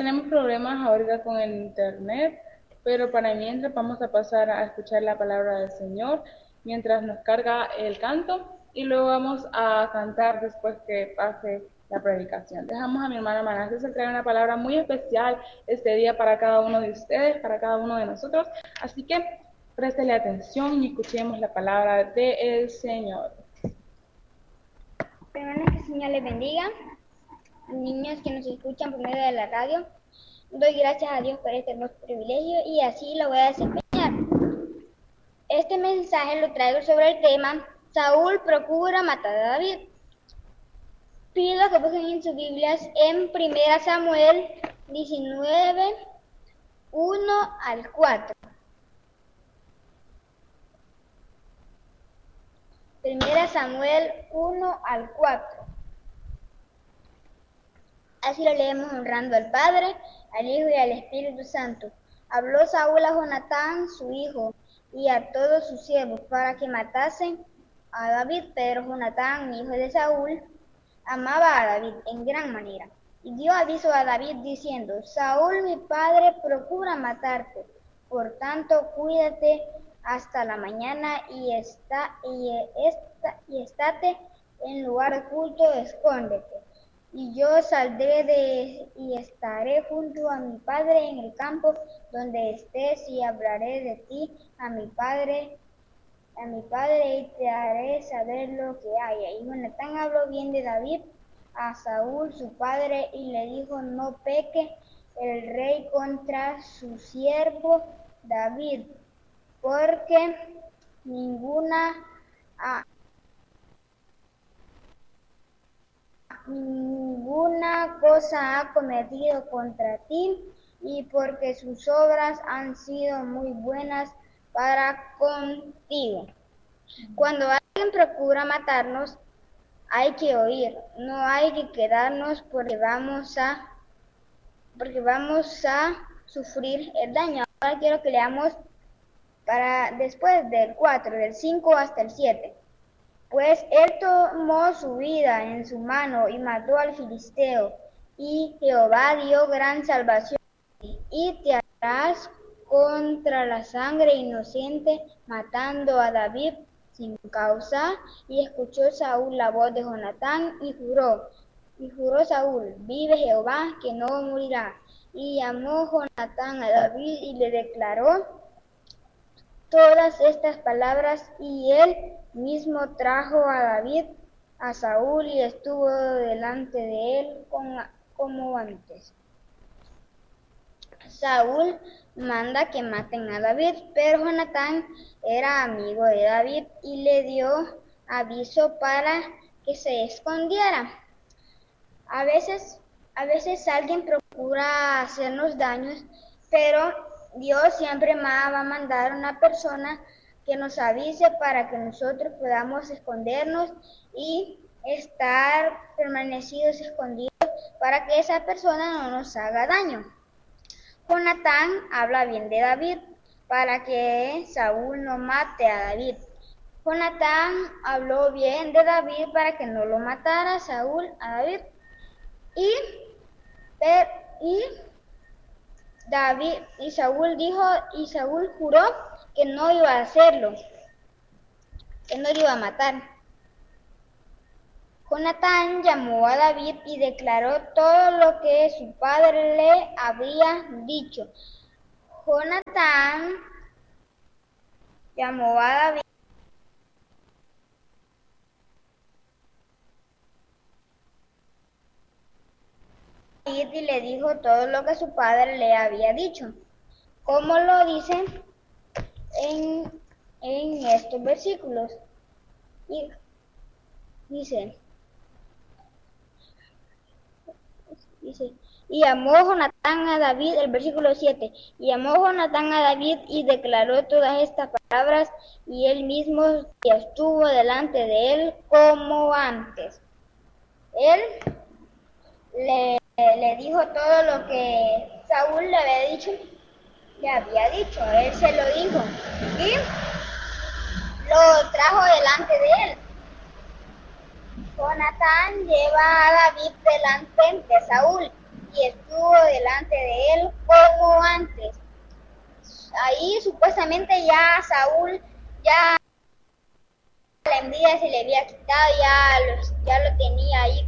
tenemos problemas ahorita con el internet, pero para mientras vamos a pasar a escuchar la palabra del Señor mientras nos carga el canto y luego vamos a cantar después que pase la predicación. Dejamos a mi hermana Manasés traer una palabra muy especial este día para cada uno de ustedes, para cada uno de nosotros. Así que préstele atención y escuchemos la palabra del Señor. Primero que el Señor les bendiga. Niños que nos escuchan por medio de la radio, doy gracias a Dios por este hermoso privilegio y así lo voy a desempeñar. Este mensaje lo traigo sobre el tema Saúl procura matar a David. Pido que busquen en sus Biblias en 1 Samuel 19, 1 al 4. 1 Samuel 1 al 4. Así lo leemos honrando al Padre, al Hijo y al Espíritu Santo. Habló Saúl a Jonatán, su hijo, y a todos sus siervos para que matasen a David, pero Jonatán, hijo de Saúl, amaba a David en gran manera. Y dio aviso a David diciendo: Saúl mi padre procura matarte, por tanto cuídate hasta la mañana y estate en lugar oculto, escóndete. Y yo saldré y estaré junto a mi padre en el campo donde estés y hablaré de ti a mi padre y te haré saber lo que haya. Y Jonatán habló bien de David a Saúl su padre y le dijo: no peque el rey contra su siervo David, porque ninguna cosa ha cometido contra ti, y porque sus obras han sido muy buenas para contigo. Cuando alguien procura matarnos, hay que oír, no hay que quedarnos porque vamos a sufrir el daño. Ahora quiero que leamos después del 4, del 5 hasta el 7. Pues él tomó su vida en su mano y mató al filisteo, y Jehová dio gran salvación. Y te harás contra la sangre inocente, matando a David sin causa. Y escuchó Saúl la voz de Jonatán y juró Saúl: vive Jehová, que no morirá. Y llamó Jonatán a David y le declaró todas estas palabras, y él mismo trajo a David a Saúl y estuvo delante de él como antes. Saúl manda que maten a David, pero Jonatán era amigo de David y le dio aviso para que se escondiera. A veces alguien procura hacernos daños, pero Dios siempre va a mandar una persona que nos avise para que nosotros podamos escondernos y estar permanecidos escondidos para que esa persona no nos haga daño. Jonatán habla bien de David para que Saúl no mate a David. Jonatán habló bien de David para que no lo matara Saúl a David. Y Saúl juró que no iba a hacerlo, que no lo iba a matar. Jonatán llamó a David y declaró todo lo que su padre le había dicho. Jonatán llamó a David y le dijo todo lo que su padre le había dicho, como lo dice en estos versículos. Y dice, y llamó Jonatán a David, el versículo 7, y llamó Jonatán a David y declaró todas estas palabras, y él mismo estuvo delante de él como antes. Él le dijo todo lo que Saúl le había dicho, él se lo dijo, y lo trajo delante de él. Jonatán lleva a David delante de Saúl, y estuvo delante de él como antes. Ahí supuestamente ya Saúl, ya la envidia se le había quitado, ya lo tenía ahí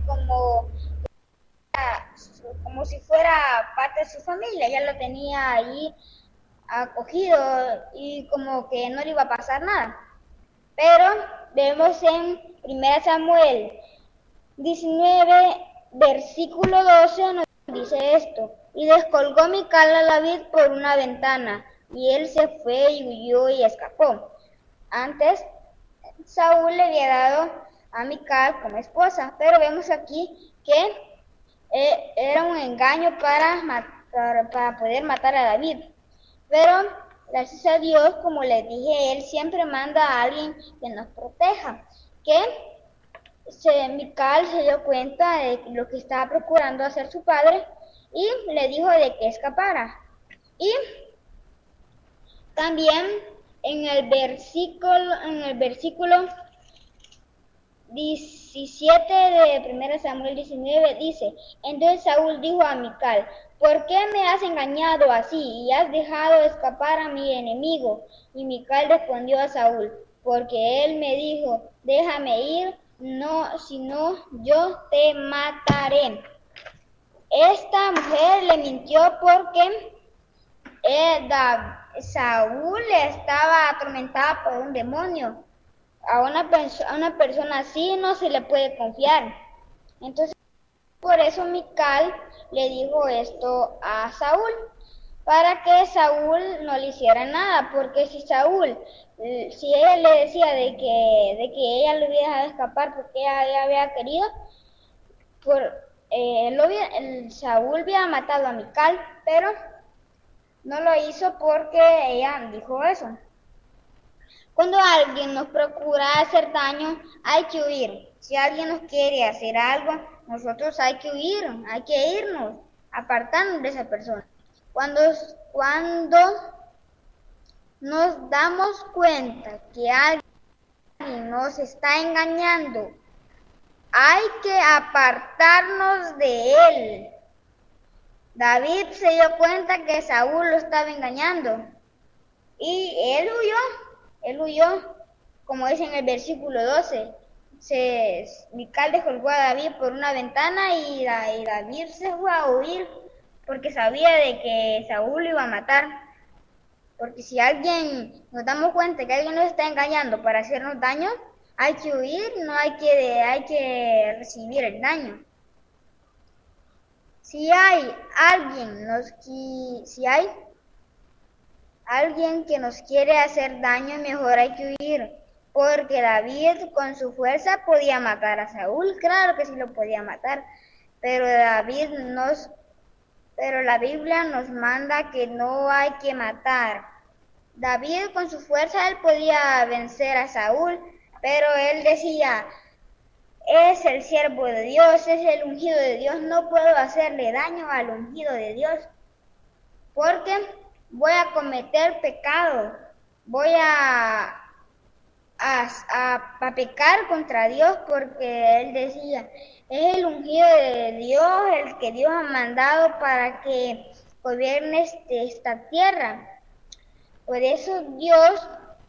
como si fuera parte de su familia, ya lo tenía ahí acogido y como que no le iba a pasar nada. Pero vemos en 1 Samuel 19, versículo 12, nos dice esto: y descolgó Mical a David por una ventana, y él se fue y huyó y escapó. Antes Saúl le había dado a Mical como esposa, pero vemos aquí que era un engaño para poder matar a David. Pero gracias a Dios, como les dije, Él siempre manda a alguien que nos proteja. Que Mical se dio cuenta de lo que estaba procurando hacer su padre y le dijo de que escapara. Y también en el versículo 17 de 1 Samuel 19 dice: entonces Saúl dijo a Mical: ¿por qué me has engañado así y has dejado escapar a mi enemigo? Y Mical respondió a Saúl: porque él me dijo: déjame ir, no, si no yo te mataré. Esta mujer le mintió porque Saúl estaba atormentada por un demonio. A una persona así no se le puede confiar. Entonces, por eso Mical le dijo esto a Saúl, para que Saúl no le hiciera nada, porque si ella le decía de que ella lo hubiera dejado escapar porque ella había querido, Saúl había matado a Mical, pero no lo hizo porque ella dijo eso. Cuando alguien nos procura hacer daño, hay que huir. Si alguien nos quiere hacer algo, nosotros hay que huir, hay que irnos, apartarnos de esa persona. Cuando nos damos cuenta que alguien nos está engañando, hay que apartarnos de él. David se dio cuenta que Saúl lo estaba engañando y él huyó, como dice en el versículo 12. Mical descolgó a David por una ventana y David se fue a huir porque sabía de que Saúl lo iba a matar. Porque si nos damos cuenta que alguien nos está engañando para hacernos daño, hay que huir, no hay que recibir el daño. Si hay alguien que nos quiere hacer daño, mejor hay que huir, porque David con su fuerza podía matar a Saúl, claro que sí lo podía matar, pero la Biblia nos manda que no hay que matar. David con su fuerza él podía vencer a Saúl, pero él decía: es el siervo de Dios, es el ungido de Dios, no puedo hacerle daño al ungido de Dios, porque voy a cometer pecado, voy a pecar contra Dios, porque él decía: es el ungido de Dios, el que Dios ha mandado para que gobierne esta tierra. Por eso Dios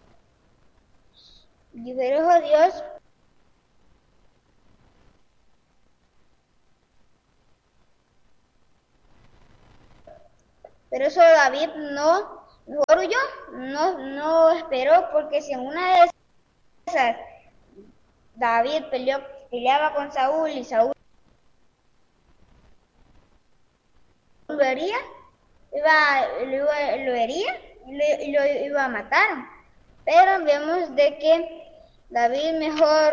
Pero eso David mejor huyó, no esperó, porque si en una de esas David peleaba con Saúl y Saúl lo hería, lo hería y lo iba a matar. Pero vemos de que David mejor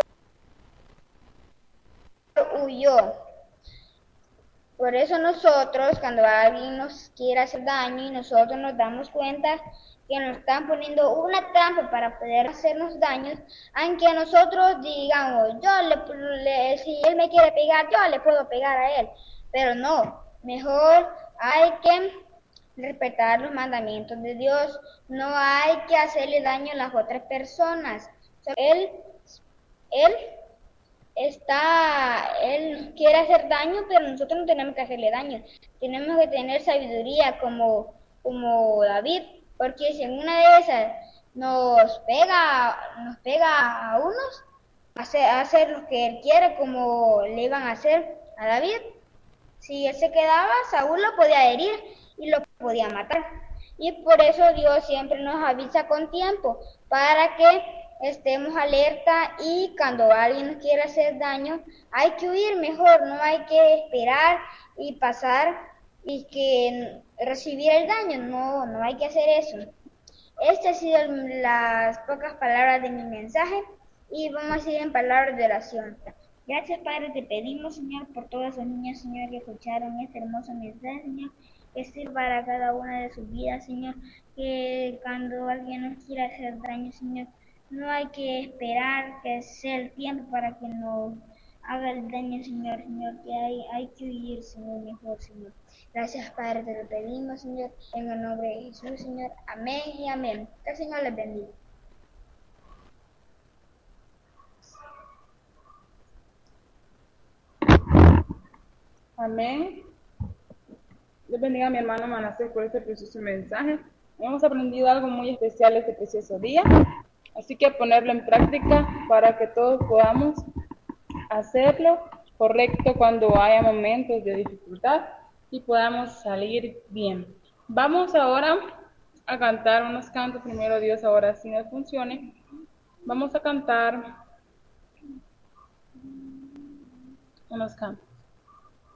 huyó. Por eso nosotros, cuando alguien nos quiere hacer daño y nosotros nos damos cuenta que nos están poniendo una trampa para poder hacernos daños, aunque nosotros digamos: si él me quiere pegar, yo le puedo pegar a él. Pero no, mejor hay que respetar los mandamientos de Dios, no hay que hacerle daño a las otras personas. Él él nos quiere hacer daño, pero nosotros no tenemos que hacerle daño. Tenemos que tener sabiduría como David, porque si en una de esas nos pega a unos, hacer lo que él quiere, como le iban a hacer a David. Si él se quedaba, Saúl lo podía herir y lo podía matar. Y por eso Dios siempre nos avisa con tiempo, para que estemos alerta, y cuando alguien nos quiere hacer daño, hay que huir mejor, no hay que esperar y pasar y que recibir el daño, no hay que hacer eso. Estas han sido las pocas palabras de mi mensaje, y vamos a ir en palabras de oración. Gracias, Padre, te pedimos, Señor, por todos esos niños, Señor, que escucharon este hermoso mensaje, Señor, que sirva para cada una de sus vidas, Señor, que cuando alguien nos quiera hacer daño, Señor, no hay que esperar que sea el tiempo para que nos haga el daño, Señor, que hay que huir, Señor, mejor, Señor. Gracias, Padre, te lo pedimos, Señor, en el nombre de Jesús, Señor. Amén y amén. Que el Señor les bendiga. Amén. Dios bendiga a mi hermano Manasés por este precioso mensaje. Hemos aprendido algo muy especial este precioso día, así que ponerlo en práctica para que todos podamos hacerlo correcto cuando haya momentos de dificultad y podamos salir bien. Vamos ahora a cantar unos cantos. Primero Dios, ahora sí nos funcione. Vamos a cantar unos cantos.